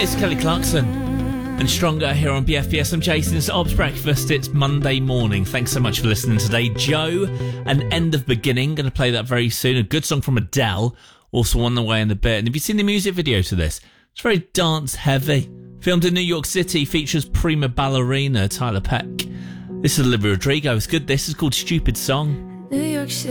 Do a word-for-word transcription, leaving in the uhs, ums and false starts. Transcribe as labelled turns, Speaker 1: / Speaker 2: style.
Speaker 1: It's Kelly Clarkson and Stronger here on B F B S. I'm Jason. It's Ob's Breakfast. It's Monday morning. Thanks so much for listening today. Joe, An End of Beginning. Going to play that very soon. A good song from Adele. Also on the way in a bit. And have you seen the music video to this? It's very dance heavy. Filmed in New York City. Features prima ballerina Tyler Peck. This is Olivia Rodrigo. It's good. This is called Stupid Song.
Speaker 2: New York City.